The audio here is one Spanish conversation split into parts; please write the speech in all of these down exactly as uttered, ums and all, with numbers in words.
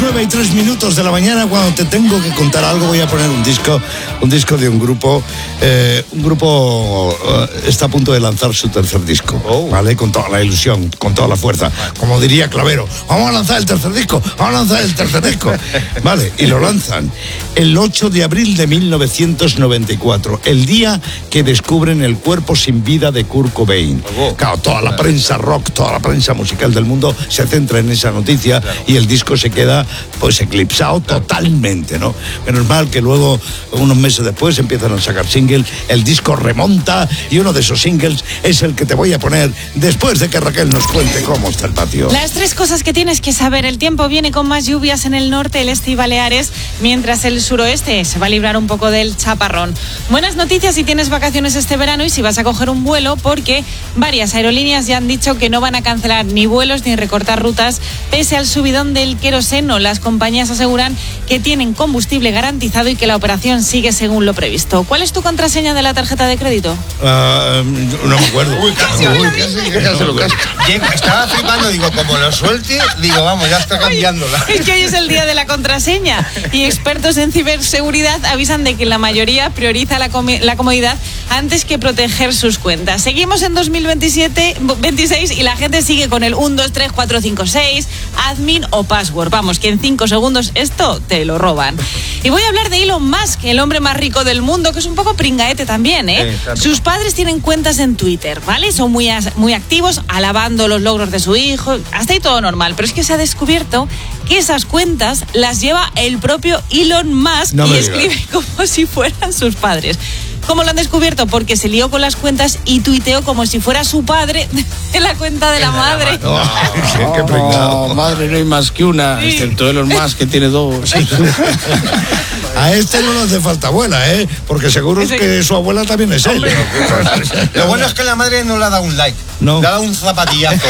nueve y tres minutos de la mañana, cuando te tengo que contar algo, voy a poner un disco, un disco de un grupo, eh, un grupo eh, está a punto de lanzar su tercer disco, oh. ¿vale? Con toda la ilusión, con toda la fuerza, como diría Clavero, vamos a lanzar el tercer disco, vamos a lanzar el tercer disco, ¿vale? Y lo lanzan el ocho de abril de mil novecientos noventa y cuatro, el día que descubren el cuerpo sin vida de Kurt Cobain. Oh. Claro, toda la prensa rock, toda la prensa musical del mundo se centra en esa noticia, claro. Y el disco se queda pues eclipsado, claro. Totalmente, ¿no? Menos mal que luego, unos meses después, empiezan a sacar singles, el disco remonta y uno de esos singles es el que te voy a poner después de que Raquel nos cuente cómo está el patio. Las tres cosas que tienes que saber: el tiempo viene con más lluvias en el norte, el este y Baleares, mientras el suroeste se va a librar un poco del chaparrón. Buenas noticias si tienes vacaciones este verano y si vas a coger un vuelo, porque varias aerolíneas ya han dicho que no van a cancelar ni vuelos ni recortar rutas pese al subidón del queroseno. Las compañías aseguran que tienen combustible garantizado y que la operación sigue según lo previsto. ¿Cuál es tu contraseña de la tarjeta de crédito? Uh, no me acuerdo. Uy, casi, uy, casi, casi lo casca. Estaba flipando, digo, como lo suelte, digo, vamos, ya está cambiándola. Es que hoy es el día de la contraseña y expertos en ciberseguridad avisan de que la mayoría prioriza la, com- la comodidad antes que proteger sus cuentas. Seguimos en dos mil veintisiete, veintiséis y la gente sigue con el uno, dos, tres, cuatro, cinco, seis, admin o password. Vamos, que en cinco segundos esto te lo roban. Y voy a hablar de Elon Musk, el hombre más rico del mundo, que es un poco pringaete también, ¿eh? Sí, sus padres tienen cuentas en Twitter, ¿vale? Son muy, muy activos, alabando los logros de su hijo, hasta ahí todo normal. Pero es que se ha descubierto que esas cuentas las lleva el propio Elon Musk no y escribe digas. Como si fueran sus padres. ¿Cómo lo han descubierto? Porque se lió con las cuentas y tuiteó como si fuera su padre de la cuenta de la madre. No, no, qué pringado. No, madre no hay más que una, sí. Excepto Elon Musk, que tiene dos. A este no le hace falta abuela, ¿eh? Porque seguro es que su abuela también es él. Lo bueno es que la madre no le ha dado un like. No. Le ha dado un zapatillazo.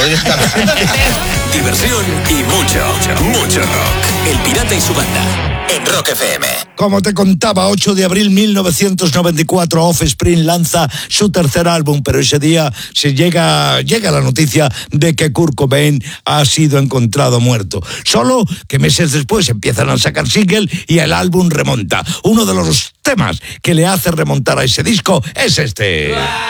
Diversión y mucho, mucho rock. El Pirata y su banda. En Rock F M. Como te contaba, ocho de abril de mil novecientos noventa y cuatro, Offspring lanza su tercer álbum, pero ese día se llega, llega la noticia de que Kurt Cobain ha sido encontrado muerto. Solo que meses después empiezan a sacar single y el álbum remonta. Uno de los temas que le hace remontar a ese disco es este.